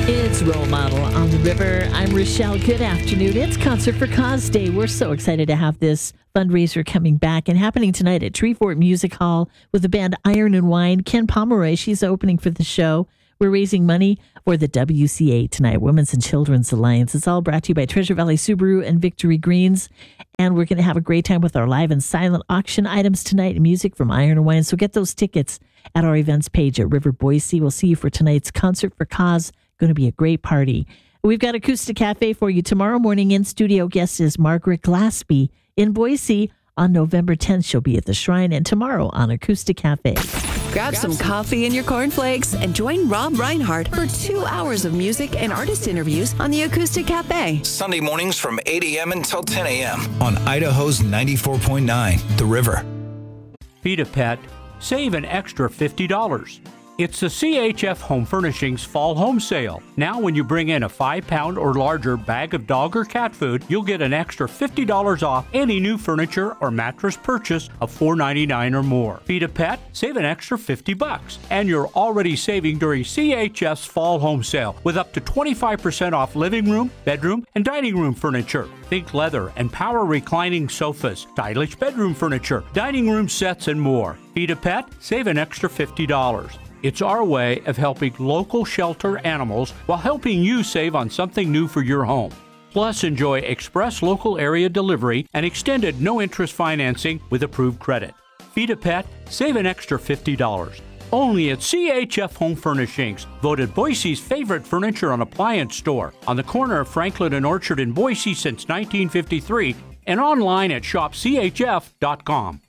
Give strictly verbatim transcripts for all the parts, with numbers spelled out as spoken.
It's Role Model on the River. I'm Rochelle. Good afternoon. It's Concert for Cause Day. We're so excited to have this fundraiser coming back and happening tonight at Treefort Music Hall with the band Iron and Wine. Ken Pomeroy, she's opening for the show. We're raising money for the W C A tonight, Women's and Children's Alliance. It's all brought to you by Treasure Valley Subaru and Victory Greens. And we're going to have a great time with our live and silent auction items tonight and music from Iron and Wine. So get those tickets at our events page at River Boise. We'll see you for tonight's Concert for Cause. Going to be a great party. We've got Acoustic Cafe for you tomorrow morning. In studio guest is Margaret Glaspie in Boise. On November tenth, she'll be at the Shrine, and tomorrow on Acoustic Cafe. Grab, Grab some, some coffee in your cornflakes and join Rob Reinhardt for two hours of music and artist interviews on the Acoustic Cafe. Sunday mornings from eight a.m. until ten a.m. on Idaho's ninety-four point nine, The River. Feed a pet, save an extra fifty dollars. It's the C H F Home Furnishings Fall Home Sale. Now when you bring in a five pound or larger bag of dog or cat food, you'll get an extra fifty dollars off any new furniture or mattress purchase of four ninety-nine or more. Feed a pet, save an extra fifty bucks. And you're already saving during C H F's Fall Home Sale with up to twenty-five percent off living room, bedroom, and dining room furniture. Think leather and power reclining sofas, stylish bedroom furniture, dining room sets, and more. Feed a pet, save an extra fifty dollars. It's our way of helping local shelter animals while helping you save on something new for your home. Plus, enjoy express local area delivery and extended no-interest financing with approved credit. Feed a pet, save an extra fifty dollars. Only at C H F Home Furnishings, voted Boise's favorite furniture and appliance store, on the corner of Franklin and Orchard in Boise since nineteen fifty-three, and online at shop c h f dot com.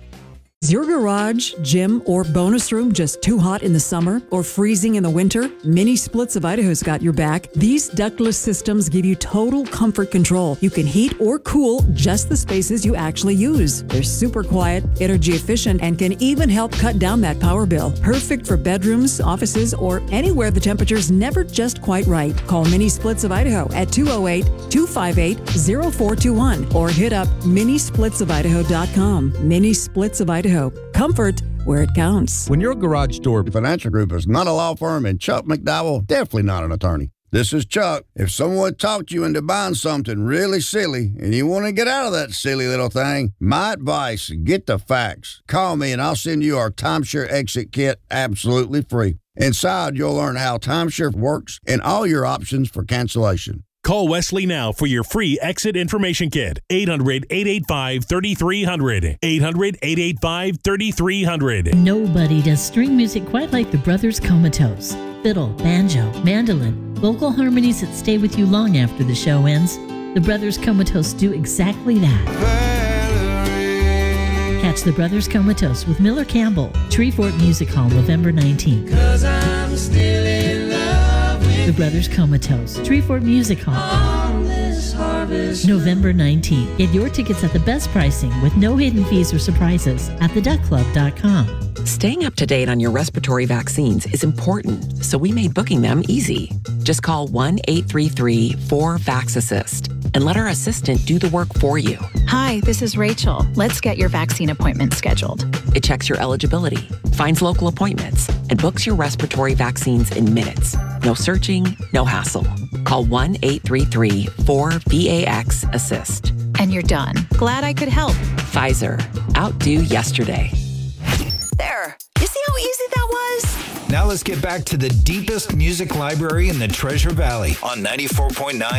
Is your garage, gym, or bonus room just too hot in the summer or freezing in the winter? Mini Splits of Idaho's got your back. These ductless systems give you total comfort control. You can heat or cool just the spaces you actually use. They're super quiet, energy efficient, and can even help cut down that power bill. Perfect for bedrooms, offices, or anywhere the temperature's never just quite right. Call Mini Splits of Idaho at two oh eight, two five eight, oh four two one or hit up mini splits of idaho dot com. Mini Splits of Idaho. Comfort where it counts. When your garage door financial group is not a law firm, and Chuck McDowell definitely not an attorney. This is Chuck. If someone talked you into buying something really silly and you want to get out of that silly little thing, my advice, get the facts. Call me and I'll send you our timeshare exit kit absolutely free. Inside, you'll learn how timeshare works and all your options for cancellation. Call Wesley now for your free exit information kit. eight hundred, eight eight five, three three zero zero. eight hundred, eight eight five, three three zero zero. Nobody does string music quite like the Brothers Comatose. Fiddle, banjo, mandolin, vocal harmonies that stay with you long after the show ends. The Brothers Comatose do exactly that. Valerie. Catch the Brothers Comatose with Miller Campbell, Treefort Music Hall, November nineteenth. 'Cause I'm still in love. The Brothers Comatose, Treefort Music Hall, November nineteenth. Get your tickets at the best pricing with no hidden fees or surprises at the duck club dot com. Staying up to date on your respiratory vaccines is important, so we made booking them easy. Just call one eight three three, four, vax assist and let our assistant do the work for you. Hi, this is Rachel. Let's get your vaccine appointment scheduled. It checks your eligibility, finds local appointments, and books your respiratory vaccines in minutes. No searching, no hassle. Call one eight three three, four, V A X assist. And you're done. Glad I could help. Pfizer. Outdo yesterday. There. You see how easy that was? Now let's get back to the deepest music library in the Treasure Valley on ninety-four point nine